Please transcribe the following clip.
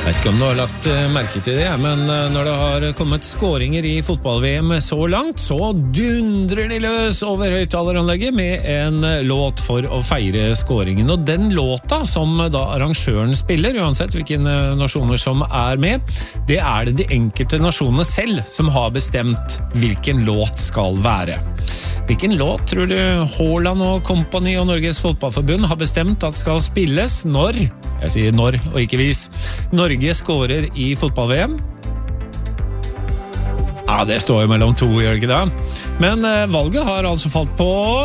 Jeg vet ikke om du har lagt merke til det, men når det har kommet skåringer i fotball-VM så langt, så dundrer de løs over høyttaleranlegget med en låt for å feire skåringen. Og den låta som da arrangøren spiller, uansett hvilke nasjoner som er med, det er det de enkelte nasjonene selv som har bestemt hvilken låt skal være. Hvilken låt tror du Haaland og Company og Norges Fotballforbund har bestemt at skal spilles når, jeg sier når og ikke hvis, Norge skårer i fotball-VM? Ja, det står jo mellom to, gjør det ikke det? Men valget har altså falt på